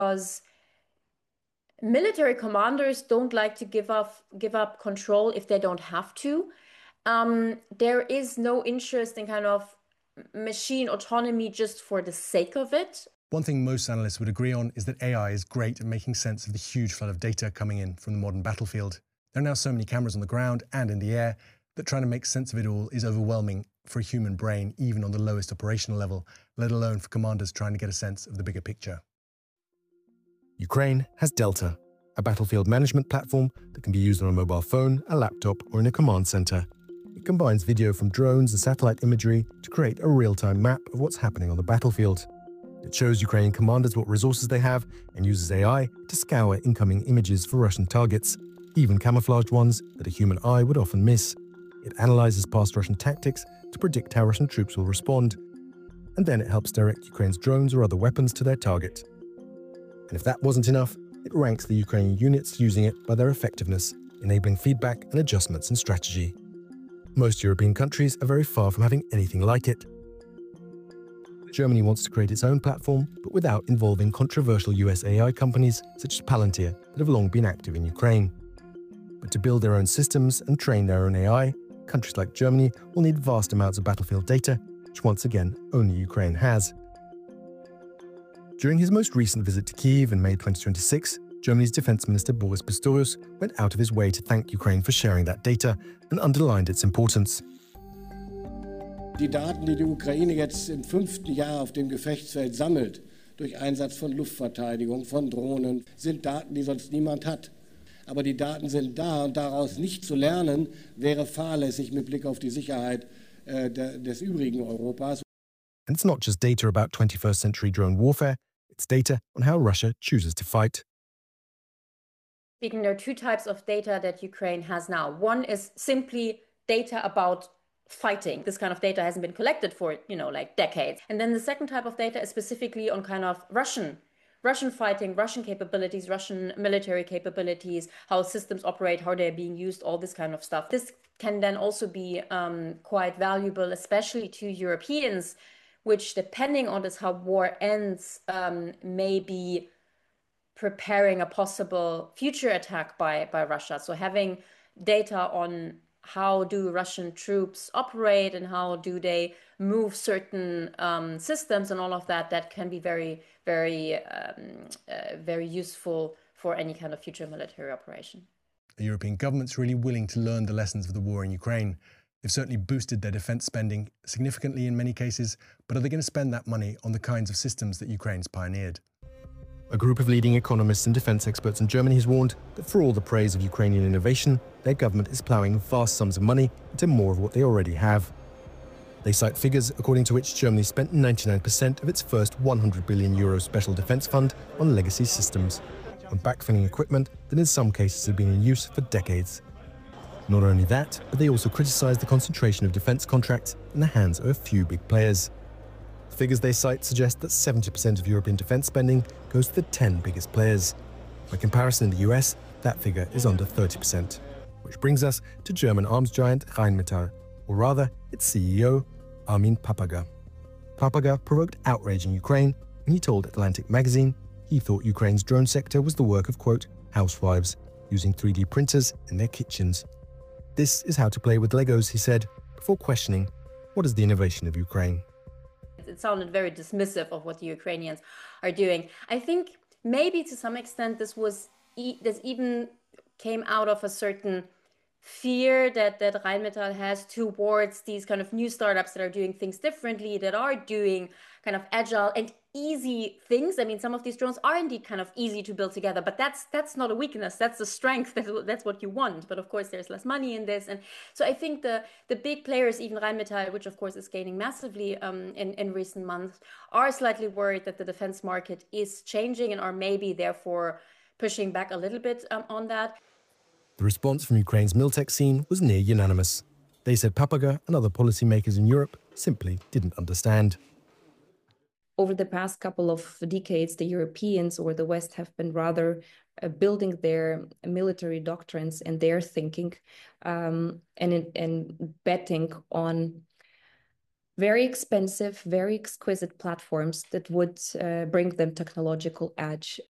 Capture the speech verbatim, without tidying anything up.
because military commanders don't like to give up give up control if they don't have to. Um, there is no interest in kind of machine autonomy just for the sake of it. One thing most analysts would agree on is that A I is great at making sense of the huge flood of data coming in from the modern battlefield. There are now so many cameras on the ground and in the air that trying to make sense of it all is overwhelming for a human brain, even on the lowest operational level, let alone for commanders trying to get a sense of the bigger picture. Ukraine has Delta, a battlefield management platform that can be used on a mobile phone, a laptop, or in a command center. It combines video from drones and satellite imagery to create a real-time map of what's happening on the battlefield. It shows Ukrainian commanders what resources they have and uses A I to scour incoming images for Russian targets, even camouflaged ones that a human eye would often miss. It analyzes past Russian tactics to predict how Russian troops will respond, and then it helps direct Ukraine's drones or other weapons to their target. And if that wasn't enough, it ranks the Ukrainian units using it by their effectiveness, enabling feedback and adjustments in strategy. Most European countries are very far from having anything like it. Germany wants to create its own platform, but without involving controversial U S A I companies such as Palantir that have long been active in Ukraine. But to build their own systems and train their own A I, countries like Germany will need vast amounts of battlefield data, which once again only Ukraine has. During his most recent visit to Kyiv in May twenty twenty-six, Germany's Defense Minister Boris Pistorius went out of his way to thank Ukraine for sharing that data and underlined its importance. Die Daten, die die Ukraine jetzt im fünften Jahr auf dem Gefechtsfeld sammelt, durch Einsatz von Luftverteidigung, von Drohnen, sind Daten, die sonst niemand hat. Aber die Daten sind da und daraus nicht zu lernen, wäre fahrlässig mit Blick auf die Sicherheit äh, des übrigen Europas. And it's not just data about twenty-first century drone warfare, it's data on how Russia chooses to fight. Speaking, there are two types of data that Ukraine has now. One is simply data about fighting. This kind of data hasn't been collected for, you know, like decades. And then the second type of data is specifically on kind of Russian, Russian fighting, Russian capabilities, Russian military capabilities, how systems operate, how they're being used, all this kind of stuff. This can then also be um, quite valuable, especially to Europeans, which, depending on this, how war ends, um, may be preparing a possible future attack by, by Russia. So having data on how do Russian troops operate and how do they move certain um, systems and all of that, that can be very, very, um, uh, very useful for any kind of future military operation. The European government's really willing to learn the lessons of the war in Ukraine. They've certainly boosted their defence spending significantly in many cases, but are they going to spend that money on the kinds of systems that Ukraine's pioneered? A group of leading economists and defence experts in Germany has warned that for all the praise of Ukrainian innovation, their government is ploughing vast sums of money into more of what they already have. They cite figures according to which Germany spent ninety-nine percent of its first one hundred billion euro special defence fund on legacy systems, on backfilling equipment that in some cases had been in use for decades. Not only that, but they also criticise the concentration of defence contracts in the hands of a few big players. The figures they cite suggest that seventy percent of European defence spending goes to the ten biggest players. By comparison, in the U S, that figure is under thirty percent. Which brings us to German arms giant Rheinmetall, or rather, its C E O, Armin Papperger. Papperger provoked outrage in Ukraine when he told Atlantic magazine he thought Ukraine's drone sector was the work of, quote, housewives, using three D printers in their kitchens. This is how to play with Legos, he said, before questioning, what is the innovation of Ukraine? It sounded very dismissive of what the Ukrainians are doing. I think maybe to some extent this was e this even came out of a certain fear that that Rheinmetall has towards these kind of new startups that are doing things differently, that are doing kind of agile and easy things. I mean, some of these drones are indeed kind of easy to build together, but that's that's not a weakness. That's a strength. That's, that's what you want. But of course, there's less money in this, and so I think the the big players, even Rheinmetall, which of course is gaining massively um, in in recent months, are slightly worried that the defense market is changing and are maybe therefore pushing back a little bit um, on that. The response from Ukraine's Miltech scene was near unanimous. They said Papperger and other policymakers in Europe simply didn't understand. Over the past couple of decades, the Europeans or the West have been rather uh, building their military doctrines and their thinking um, and, and betting on very expensive, very exquisite platforms that would uh, bring them technological edge.